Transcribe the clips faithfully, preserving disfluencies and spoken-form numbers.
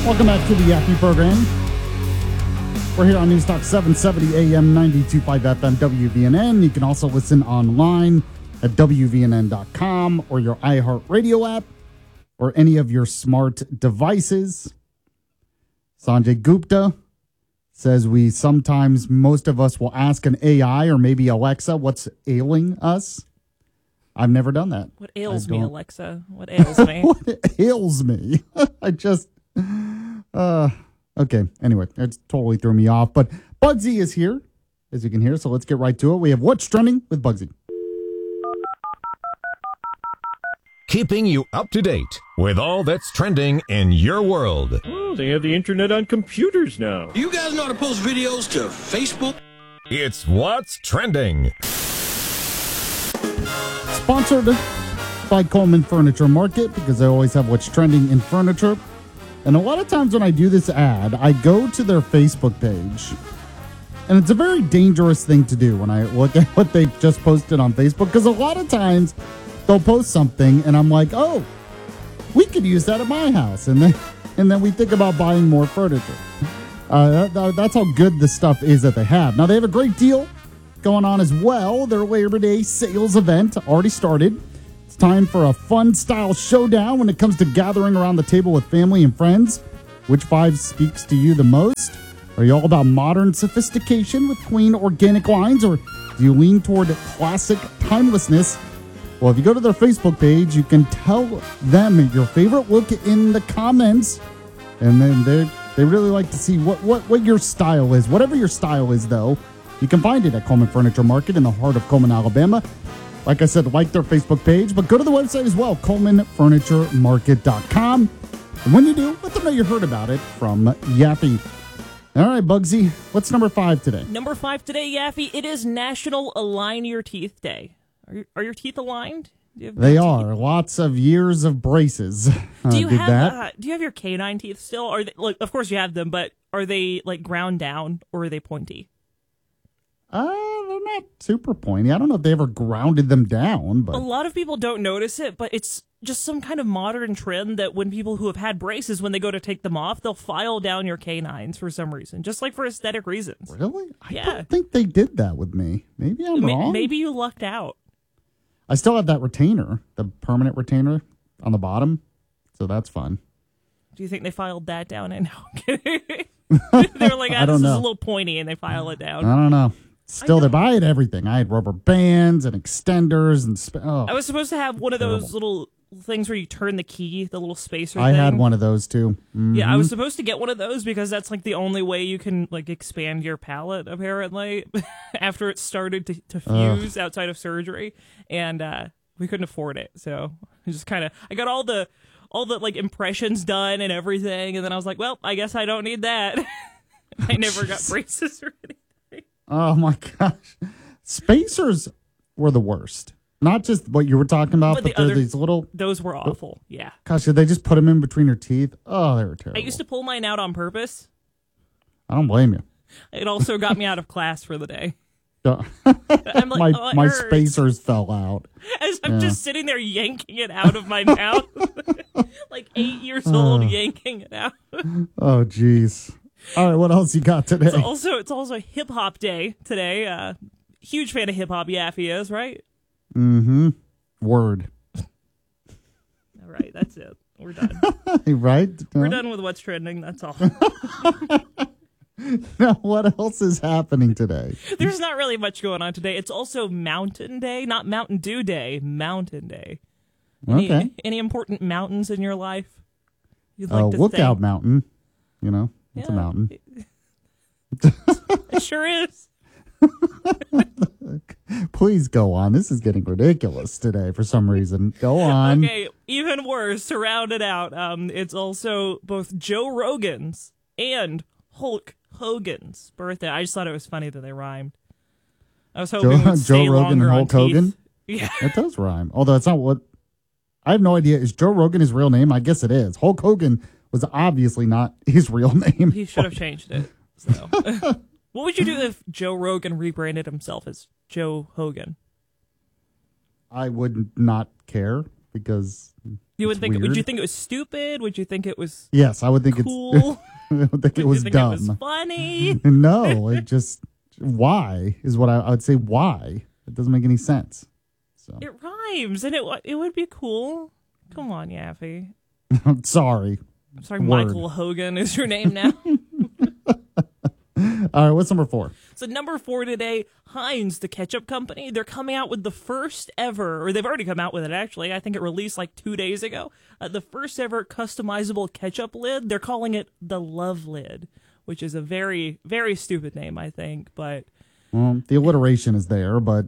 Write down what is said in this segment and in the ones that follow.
Welcome back to the Yappy program. We're here on News Talk seven seventy A M, ninety-two point five F M, W V N N. You can also listen online at W V N N dot com or your iHeartRadio app or any of your smart devices. Sanjay Gupta says we sometimes, most of us will ask an A I or maybe Alexa what's ailing us. I've never done that. What ails me, Alexa? What ails me? What ails me? I just... Uh, okay, anyway, it totally threw me off. But Bugsy is here, as you can hear, so let's get right to it. We have What's Trending with Bugsy. Keeping you up to date with all that's trending in your world. Oh, they have the internet on computers now. You guys know how to post videos to Facebook? It's What's Trending. Sponsored by Coleman Furniture Market, because I always have what's trending in furniture. And a lot of times when I do this ad, I go to their Facebook page. And it's a very dangerous thing to do when I look at what they've just posted on Facebook, because a lot of times they'll post something and I'm like, oh, we could use that at my house. And then and then we think about buying more furniture. Uh, that, that's how good the stuff is that they have. Now, they have a great deal going on as well. Their Labor Day sales event already started. It's time for a fun style showdown when it comes to gathering around the table with family and friends. Which vibe speaks to you the most? Are you all about modern sophistication with clean organic lines, or do you lean toward classic timelessness? Well, if you go to their Facebook page, you can tell them your favorite look in the comments, and then they they really like to see what, what, what your style is. Whatever your style is, though, you can find it at Coleman Furniture Market in the heart of Coleman, Alabama. Like I said, like their Facebook page, but go to the website as well, Coleman Furniture Market dot com. And when you do, let them know you heard about it from Yappy. All right, Bugsy, what's number five today? Number five today, Yaffy, it is National Align Your Teeth Day. Are, you, are your teeth aligned? Do you have They teeth? are. Lots of years of braces. Uh, Do you did have that. Uh, do you have your canine teeth still? Are they, like, of course you have them, but are they like ground down or are they pointy? Uh, they're not super pointy. I don't know if they ever grounded them down, but A lot of people don't notice it, but it's just some kind of modern trend that when people who have had braces, when they go to take them off, they'll file down your canines for some reason, just like for aesthetic reasons. really? I Yeah. don't think they did that with me. Maybe I'm Ma- wrong. Maybe you lucked out. I still have that retainer, the permanent retainer on the bottom, so that's fun. Do you think they filed that down? And no, they were like, ah, I this don't is know. a little pointy, and they file it down. I don't know. Still, I they know. buy it everything. I had rubber bands and extenders and sp- oh, I was supposed to have one of Terrible. those little things where you turn the key, the little spacer I thing. had one of those too. Mhm. Yeah, I was supposed to get one of those because that's like the only way you can like expand your palate, apparently, after it started to, to fuse outside of surgery, and uh, we couldn't afford it. So I just kind of I got all the all the like impressions done and everything, and then I was like, well, I guess I don't need that. I never got braces or anything. Oh my gosh, spacers were the worst. Not just what you were talking about, But but, the they're other- these little. Those were awful. Yeah, Gosh, did they just put them in between your teeth? Oh, they were terrible. I used to pull mine out on purpose. I don't blame you. It also got me out of class for the day. Duh. I'm like, my oh, it my hurts. spacers fell out. As I'm Yeah. just sitting there yanking it out of my mouth, like eight years old, yanking it out. Oh, jeez. All right, what else you got today? It's also it's also hip hop day today. Uh, huge fan of hip hop. Yaffy is right. Mm-hmm. Word. All right, that's it. We're done. Right? We're done with what's trending. That's all. Now, what else is happening today? There's not really much going on today. It's also Mountain Day, not Mountain Dew Day. Mountain Day. Any, Okay. Any important mountains in your life? You'd Uh, like to Lookout thank? Mountain. You know, it's a Yeah. mountain. It sure is. Please go on. This is getting ridiculous today for some reason. Go on. Okay, even worse, to round it out, um, it's also both Joe Rogan's and Hulk Hogan's birthday. I just thought it was funny that they rhymed. I was hoping Joe- we'd Joe stay Rogan and longer on Hulk teeth. Hogan? Yeah, It does rhyme. Although it's not what... I have no idea. Is Joe Rogan his real name? I guess it is. Hulk Hogan was obviously not his real name. he should have changed it. So. What would you do if Joe Rogan rebranded himself as Joe Hogan? I would not care because You would It's think? Would weird. you think it was stupid? Would you think it was Yes, I would think cool? it's. I would think would it was you think dumb. it was funny? No, it just why is what I, I would say. Why it doesn't make any sense. So It rhymes, and it wa- it would be cool. Come on, Yaffy. I'm sorry. I'm sorry, Word. Michael Hogan is your name now. All right, what's number four? So number four today, Heinz, the ketchup company, they're coming out with the first ever, or they've already come out with it actually. I think it released like two days ago. Uh, the first ever customizable ketchup lid. They're calling it the Love Lid, which is a very, very stupid name, I think. But Well, the alliteration is there, but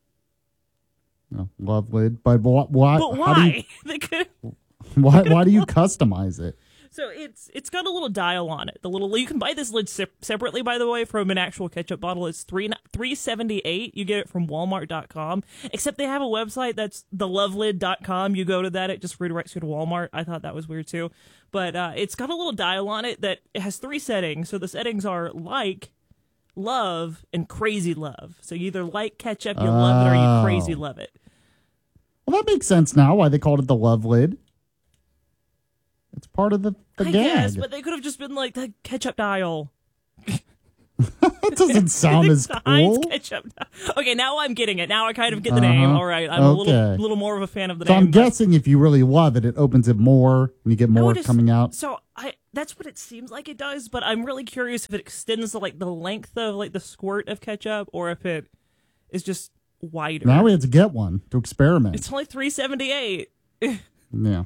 no, love lid. But wh- why? but how do you- why? They could. why? Why do you customize it? So it's it's got a little dial on it. The little you can buy this lid sep- separately, by the way, from an actual ketchup bottle. It's three three seventy eight. You get it from Walmart dot com. Except they have a website that's the love lid dot com. You go to that, it just redirects you to Walmart. I thought that was weird too, but uh, it's got a little dial on it that it has three settings. So the settings are like, love, and crazy love. So you either like ketchup, you love it, or Oh. you crazy love it. Well, that makes sense now. Why they called it the love lid? It's part of the, the I gag. guess, but they could have just been like the ketchup dial. That doesn't sound as The Heinz cool. ketchup. Okay, now I'm getting it. Now I kind of get the name. Uh-huh. All right, I'm a little, Okay. little more of a fan of the So name. I'm but guessing if you really love it, it opens it more, and you get I more would just- coming out. So I, that's what it seems like it does. But I'm really curious if it extends the, like the length of like the squirt of ketchup, or if it is just wider. Now we have to get one to experiment. It's only three seventy eight. Yeah.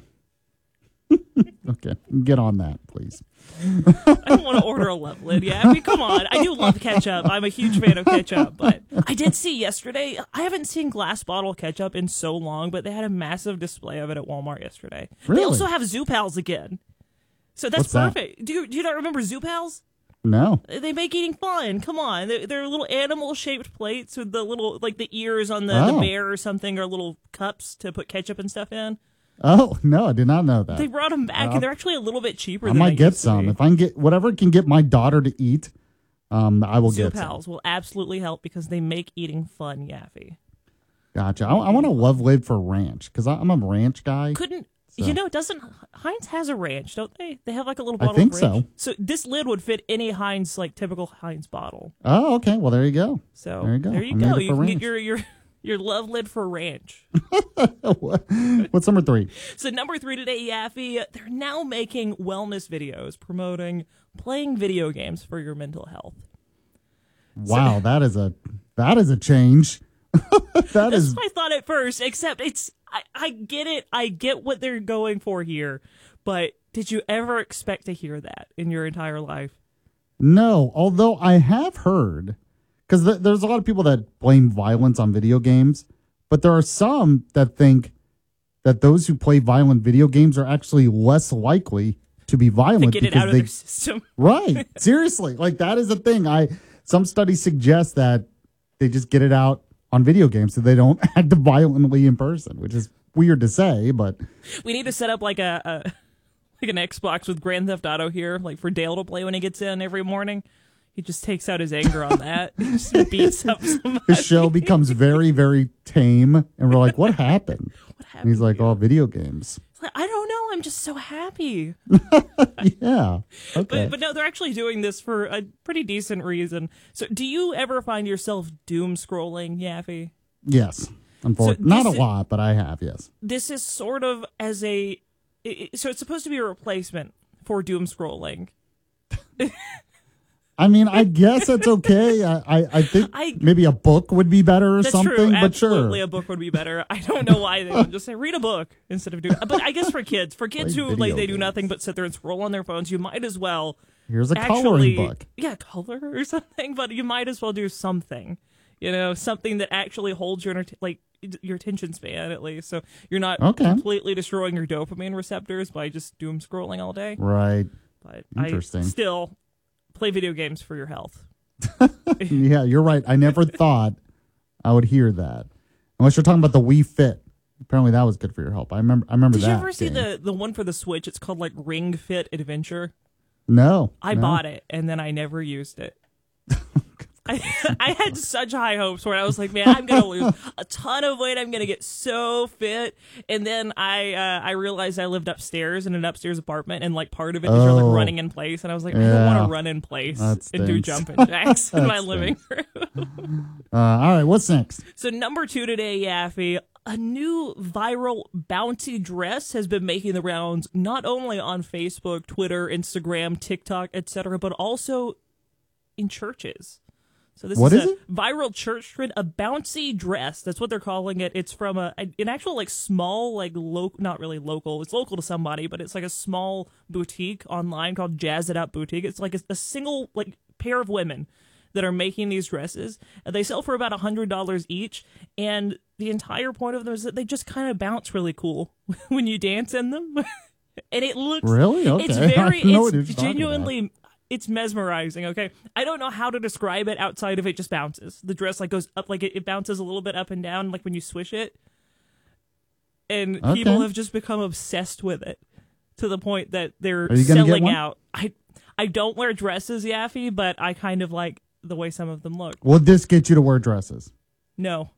Okay, get on that, please. I don't want to order a love lid. Yeah, I mean, come on. I do love ketchup. I'm a huge fan of ketchup, but I did see yesterday. I haven't seen glass bottle ketchup in so long, but they had a massive display of it at Walmart yesterday. They Really? also have Zoo Pals again, so that's What's that? perfect. Do you do you not remember Zoo Pals? No. They make eating fun. Come on, they're, they're little animal-shaped plates with the little like the ears on the, the Oh. bear or something, or little cups to put ketchup and stuff in. Oh no, I did not know that. They brought them back, Uh, and they're actually a little bit cheaper. I than might they get used to some be. if I can get whatever can get my daughter to eat. Um, I will Zoo get some. Pals will absolutely help because they make eating fun, Yaffy. Gotcha. I, I want a love lid for ranch because I'm a ranch guy. Couldn't So- you know? Doesn't Heinz has a ranch? Don't they? They have like a little I bottle. think of ranch. so. So this lid would fit any Heinz, like typical Heinz bottle. Oh, okay. Well, there you go. So There you go. There you I go. made it You for can ranch. get your your your love lid for ranch. What's number three? So number three today, Yaffy. They're now making wellness videos promoting playing video games for your mental health. Wow, that is a that is a change. that That's is what I thought at first, except it's I, I get it. I get what they're going for here. But did you ever expect to hear that in your entire life? no. Although I have heard because th- there's a lot of people that blame violence on video games, but there are some that think that those who play violent video games are actually less likely to be To violent get it because out of they their system. right. Seriously, like that is the thing. I some studies suggest that they just get it out on video games so they don't act violently in person, which is weird to say, but We need to set up like a, a like an Xbox with Grand Theft Auto here, like for Dale to play when he gets in every morning. He just takes out his anger on that. He just beats up somebody. the show becomes very, very tame, and we're like, "What happened?" What And happened? he's like, here? "Oh, video games." It's like, I don't know. I'm just so happy. Yeah. Okay. But but no, they're actually doing this for a pretty decent reason. So, do you ever find yourself doom scrolling, Yaffy? yes. Unfortunately, So not a this is- lot, but I have. Yes. This is sort of as a it, it- so it's supposed to be a replacement for doom scrolling. I mean, I guess it's okay. I, I, I think I- maybe a book would be better or That's something, true. but sure. Absolutely, a book would be better. I don't know why they would just say read a book instead of doing. But I guess for kids, for kids Play who like video they do games. nothing but sit there and scroll on their phones, you might as well Here's a actually, coloring book. yeah, color or something. But you might as well do something, you know, something that actually holds your enter- like your attention span at least, so you're not Okay. completely destroying your dopamine receptors by just doom scrolling all day. Right. But I Interesting. still play video games for your health. Yeah, you're right. I never thought I would hear that. Unless you're talking about the Wii Fit. Apparently that was good for your health. I remember I remember Did that. you ever see game. the the one for the Switch? It's called like Ring Fit Adventure. No. I no. bought it and then I never used it. Of I, I had such high hopes for it. I was like, man, I'm gonna lose a ton of weight. I'm gonna get so fit. And then I uh, I realized I lived upstairs in an upstairs apartment, and like part of it is you're Oh. like running in place. And I was like, I Yeah. don't want to run in place That and do stinks. jumping jacks in That my living room. Uh, all right, what's next? So number two today, Yaffee, a new viral bouncy dress has been making the rounds not only on Facebook, Twitter, Instagram, TikTok, et cetera, but also in churches. So this What is, is a it? viral church trend, a bouncy dress. That's what they're calling it. It's from a an actual like small like local, not really local. It's local to somebody, but it's like a small boutique online called Jazz It Up Boutique. It's like a, a single like pair of women that are making these dresses. And they sell for about a hundred dollars each. And the entire point of them is that they just kind of bounce really cool when you dance in them. And it looks Really? Okay. It's I very don't know what you're it's talking about. genuinely it's mesmerizing. Okay, I don't know how to describe it outside of it just bounces. The dress like goes up, like it, it bounces a little bit up and down, like when you swish it. And Okay. people have just become obsessed with it to the point that they're Are you gonna get selling one? out. I I don't wear dresses, Yaffee, but I kind of like the way some of them look. Will this get you to wear dresses? No,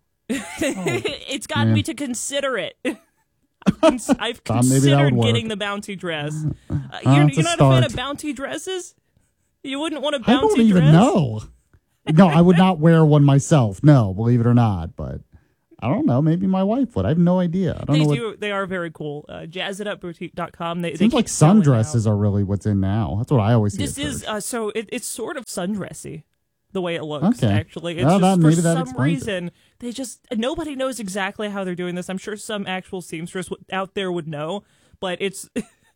it's gotten man. me to consider it. I've, cons- I've Thought maybe that would considered work. getting the bouncy dress. Uh, Uh, you're it's a you're not a fan of start. bouncy dresses? You wouldn't want a bouncy I don't even dress? know. No, I would not wear one myself. No, believe it or not. But I don't know. Maybe my wife would. I have no idea. I don't They know what. do. They are very cool. Uh, jazz it up boutique dot com. They, they Seems keep like selling sundresses out. are really what's in now. That's what I always see. This at is church. uh, so it, it's sort of sundressy the way it looks. Okay. Actually, it's Well, just that- for maybe that some explains it. reason they just nobody knows exactly how they're doing this. I'm sure some actual seamstress w- out there would know, but it's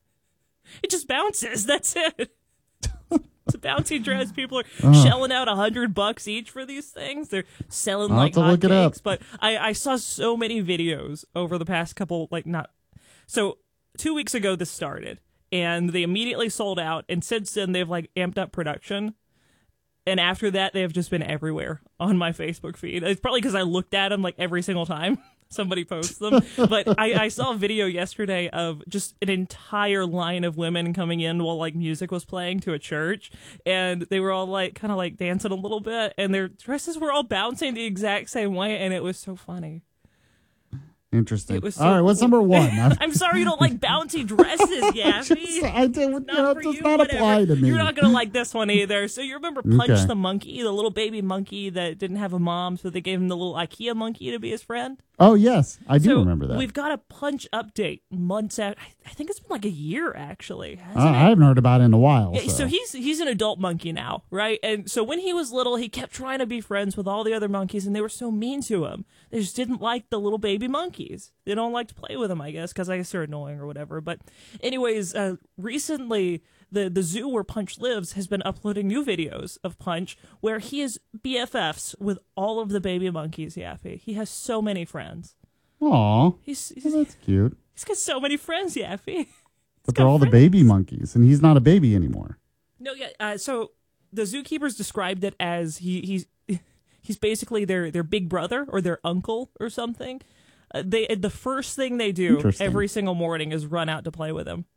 it just bounces. That's it. It's a bouncy dress. People are shelling out a hundred bucks each for these things. They're selling I'll like have to look it up. hotcakes. But I, I saw so many videos over the past couple, like not. So two weeks ago this started, and they immediately sold out. And since then they've like amped up production. And after that, they have just been everywhere on my Facebook feed. It's probably because I looked at them like every single time somebody posts them. But I, I saw a video yesterday of just an entire line of women coming in while like music was playing to a church. And they were all like kind of like dancing a little bit. And their dresses were all bouncing the exact same way. And it was so funny. Interesting. It was so All right, what's cool. number one? I'm sorry you don't like bouncy dresses, Yaffee. I did. You Not know, for it does you, not whatever. apply to me. You're not gonna like this one either. So you remember Punch Okay. the monkey, the little baby monkey that didn't have a mom, so they gave him the little IKEA monkey to be his friend. Oh yes, I do so remember that. We've got a Punch update months out. I think it's been like a year actually. Hasn't Uh, it? I haven't heard about it in a while. Yeah, so. so he's he's an adult monkey now, right? And so when he was little, he kept trying to be friends with all the other monkeys, and they were so mean to him. They just didn't like the little baby monkeys. They don't like to play with him, I guess, because I guess they're annoying or whatever. But anyways, uh, recently the the zoo where Punch lives has been uploading new videos of Punch where he is B F Fs with all of the baby monkeys. Yaffee, he has so many friends. Aw, He's he's, well, that's cute. he's got so many friends, Yaffee. But they're all the baby monkeys, and he's not a baby anymore. No, yeah. Uh, so the zookeepers described it as he he's he's basically their their big brother or their uncle or something. Uh, they the first thing they do Interesting. every single morning is run out to play with him.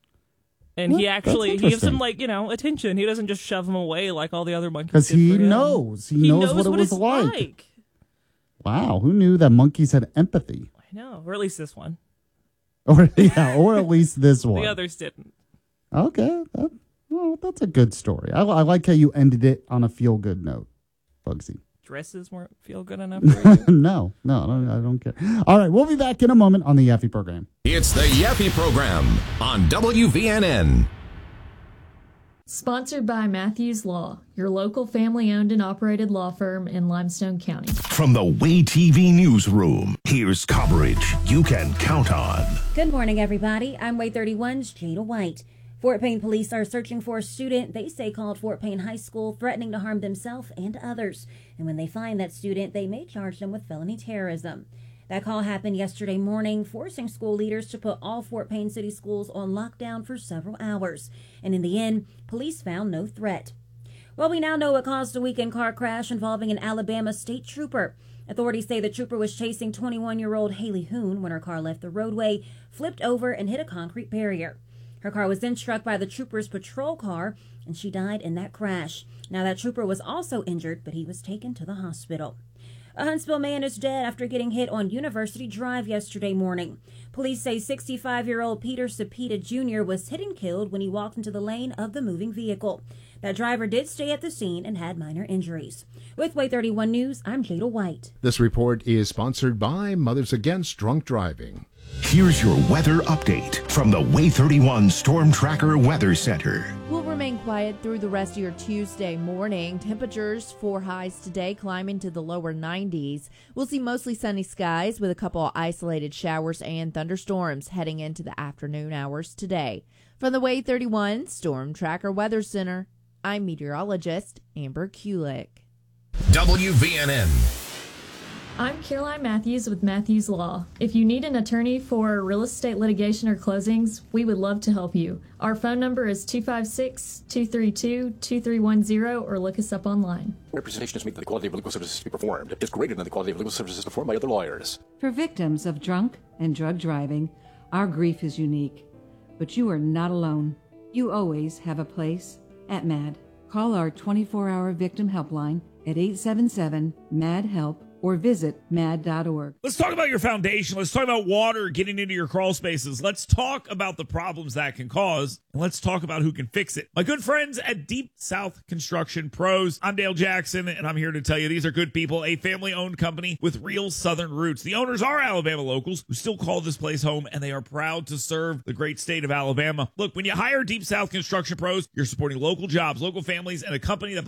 And Well, he that's actually he gives interesting. him like you know attention. He doesn't just shove him away like all the other monkeys. Because did he for him. knows. He, He knows, what it was it's like. like. Wow, who knew that monkeys had empathy? I know, or at least this one. Or yeah, or at least this one. The others didn't. Okay, that, well, that's a good story. I, I like how you ended it on a feel good note, Bugsy. Dresses weren't feel good enough for you. no, no, I don't, I don't care. All right, we'll be back in a moment on the Yaffee program. It's the Yappy Program on W V N N. Sponsored by Matthews Law, your local family-owned and operated law firm in Limestone County. From the Way T V newsroom, here's coverage you can count on. Good morning, everybody. I'm Way thirty-one's Jada White. Fort Payne police are searching for a student they say called Fort Payne High School, threatening to harm themselves and others. And when they find that student, they may charge them with felony terrorism. That call happened yesterday morning, forcing school leaders to put all Fort Payne City schools on lockdown for several hours. And in the end, police found no threat. Well, we now know what caused a weekend car crash involving an Alabama state trooper. Authorities say the trooper was chasing twenty-one-year-old Haley Hoon when her car left the roadway, flipped over, and hit a concrete barrier. Her car was then struck by the trooper's patrol car, and she died in that crash. Now, that trooper was also injured, but he was taken to the hospital. A Huntsville man is dead after getting hit on University Drive yesterday morning. Police say sixty-five-year-old Peter Cepeda Junior was hit and killed when he walked into the lane of the moving vehicle. That driver did stay at the scene and had minor injuries. With Way thirty-one News, I'm Jada White. This report is sponsored by Mothers Against Drunk Driving. Here's your weather update from the Way thirty-one Storm Tracker Weather Center. We'll remain quiet through the rest of your Tuesday morning. Temperatures for highs today climbing to the lower nineties. We'll see mostly sunny skies with a couple of isolated showers and thunderstorms heading into the afternoon hours today. From the Way thirty-one Storm Tracker Weather Center, I'm meteorologist Amber Kulik. W V N N. I'm Caroline Matthews with Matthews Law. If you need an attorney for real estate litigation or closings, we would love to help you. Our phone number is two five six, two three two, two three one zero or look us up online. Representation is made that the quality of legal services to be performed is greater than the quality of legal services performed by other lawyers. For victims of drunk and drug driving, our grief is unique. But you are not alone. You always have a place at M A D. Call our twenty-four hour victim helpline at eight seven seven, M A D help or visit mad dot org. Let's talk about your foundation. Let's talk about water getting into your crawl spaces. Let's talk about the problems that can cause, and let's talk about who can fix it. My good friends at Deep South Construction Pros. I'm Dale Jackson, and I'm here to tell you these are good people, a family-owned company with real Southern roots. The owners are Alabama locals who still call this place home, and they are proud to serve the great state of Alabama. Look, when you hire Deep South Construction Pros, you're supporting local jobs, local families, and a company that